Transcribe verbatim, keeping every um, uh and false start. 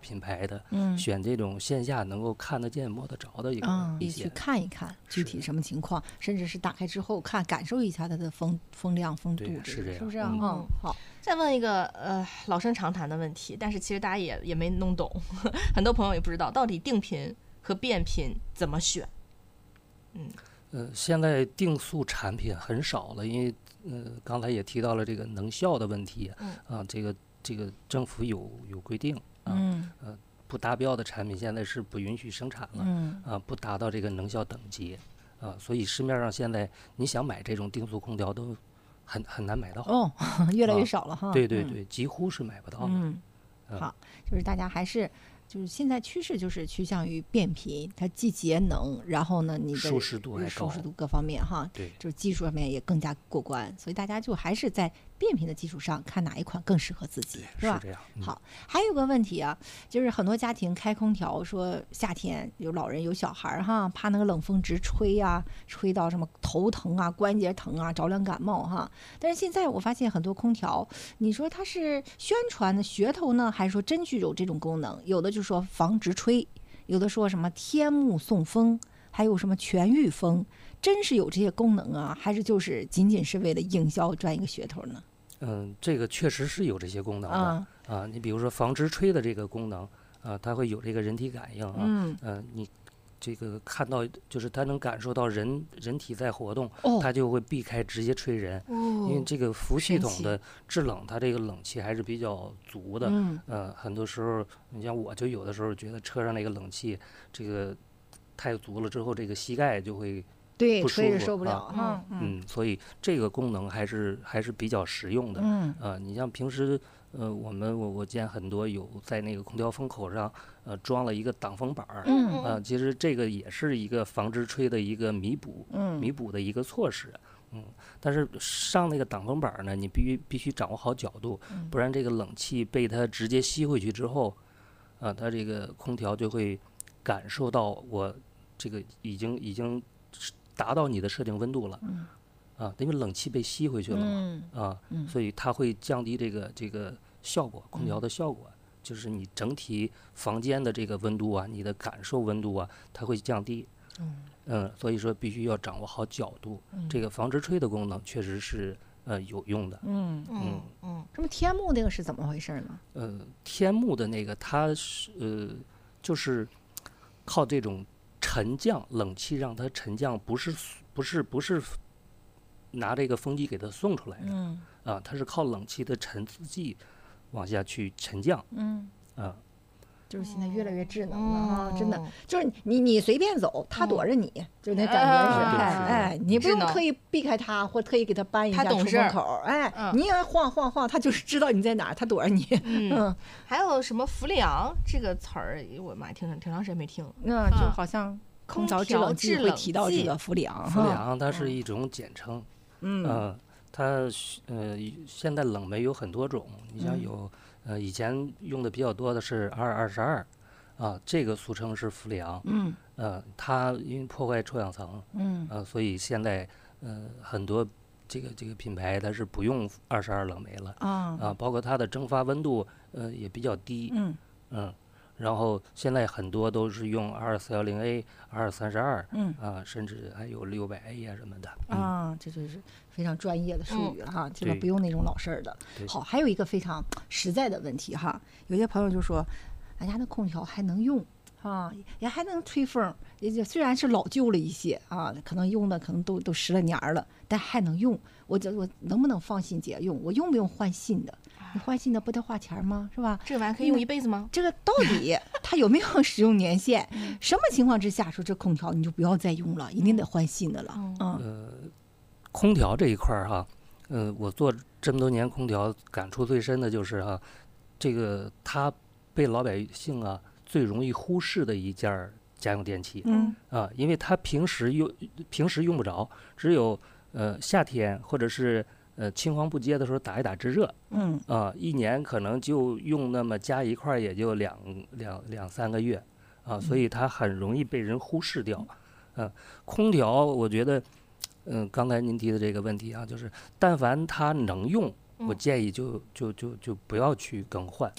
品牌的， 嗯， 选这种线下能够看得见摸得着的一个嗯， 一些， 去看一看具体什么情况，甚至是打开之后看感受一下它的风风量风度， 对，是这样， 是不是？ 嗯， 嗯，好。 再问一个呃老生常谈的问题，但是其实大家也也没弄懂，很多朋友也不知道到底定频和变频怎么选。嗯， 呃，现在定速产品很少了，因为呃刚才也提到了这个能效的问题， 嗯、 啊，这个这个政府有有规定，啊， 嗯， 呃不达标的产品现在是不允许生产了， 嗯， 啊，不达到这个能效等级，啊，所以市面上现在你想买这种定速空调都很很难买到， 哦，越来越少了哈。 啊、对对对、嗯，几乎是买不到的。 嗯，好，就是大家还是。就是现在趋势就是趋向于变频，它既节能，然后呢，你的舒适度还高， 舒适度各方面哈， 对， 就是技术上面也更加过关，所以大家就还是在变频的基础上看哪一款更适合自己，是吧？ 是这样、嗯。 好，还有个问题啊，就是很多家庭开空调，说夏天有老人有小孩哈，怕那个冷风直吹呀、啊，吹到什么头疼啊、关节疼啊、着凉感冒哈。但是现在我发现很多空调，你说它是宣传的噱头呢，还是说真具有这种功能？有的就说防直吹，有的说什么天幕送风，还有什么全域风，真是有这些功能啊，还是就是仅仅是为了营销赚一个噱头呢？ 嗯，这个确实是有这些功能的啊, 啊。你比如说防直吹的这个功能啊，它会有这个人体感应啊， 嗯， 呃，你这个看到就是它能感受到人人体在活动， 哦， 它就会避开直接吹人， 哦， 因为这个服系统的制冷，它这个冷气还是比较足的， 嗯， 呃，很多时候你像我就有的时候觉得车上那个冷气这个太足了之后，这个膝盖就会。 对， 不舒服吹着受不了啊， 嗯嗯，所以这个功能还是还是比较实用的， 嗯， 呃，你像平时，呃，我们我我见很多有在那个空调风口上，呃，装了一个挡风板儿， 嗯， 呃，其实这个也是一个防直吹的一个弥补， 嗯， 弥补的一个措施，嗯，但是上那个挡风板儿呢，你必须必须掌握好角度，不然这个冷气被它直接吸回去之后，啊、呃，它这个空调就会感受到我这个已经已经。达到你的设定温度了， 嗯， 啊，因为冷气被吸回去了嘛， 嗯、 啊、 嗯， 所以它会降低这个这个效果，空调的效果，嗯、就是你整体房间的这个温度啊，你的感受温度啊，它会降低， 嗯， 嗯，所以说必须要掌握好角度， 嗯、 这个防直吹的功能确实是呃有用的， 嗯嗯嗯， 什么天幕那个是怎么回事呢？ 呃，天幕的那个它是呃就是靠这种。沉降冷气让它沉降，不是不是不是拿这个风机给它送出来的， 嗯， 啊，它是靠冷气的沉刺剂往下去沉降， 嗯， 啊， 就是现在越来越智能了哈， 哦、 真的，就是你你随便走，它躲着你，嗯、就那感觉是，哎、 啊、 哎，你不用特意避开它，或特意给它搬一下出风口，哎， 嗯、 你也晃晃晃，它就是知道你在哪儿，它躲着你。 嗯，嗯还有什么氟利昂这个词儿，我妈挺挺长时间没听， 那就好像。空调制冷剂会提到这个氟利昂， 氟利昂它是一种简称， 嗯， 呃，它呃现在冷媒有很多种，你像有呃以前用的比较多的是 R 二十二，啊，这个俗称是氟利昂， 嗯， 呃，它因为破坏臭氧层， 嗯， 呃，所以现在呃很多这个这个品牌它是不用二十二冷媒了， 啊， 啊，包括它的蒸发温度呃也比较低， 嗯嗯。然后现在很多都是用 R 四一零 A、R 三十二， 嗯啊，甚至还有六百 A 啊什么的。 啊，这就是非常专业的术语了哈，这个不用那种老事儿的。好，还有一个非常实在的问题哈，有些朋友就说，俺家那空调还能用啊，也还能吹风，也就虽然是老旧了一些啊，可能用的可能都都十来年了，但还能用。我这我能不能放心姐用？我用不用换新的？你换新的不得花钱吗？是吧？ 这玩意儿可以用一辈子吗？ 这个到底它有没有使用年限？什么情况之下说这空调你就不要再用了，一定得换新的了？嗯， 呃，空调这一块儿哈，呃，我做这么多年空调，感触最深的就是哈，这个它被老百姓啊最容易忽视的一件家用电器。 嗯啊，因为它平时用平时用不着，只有呃夏天或者是。呃，青黄不接的时候打一打制热， 嗯啊，一年可能就用那么加一块也就两两两三个月，啊，所以它很容易被人忽视掉。嗯、啊，空调我觉得，嗯、呃，刚才您提的这个问题啊，就是但凡它能用，我建议就就就就不要去更换。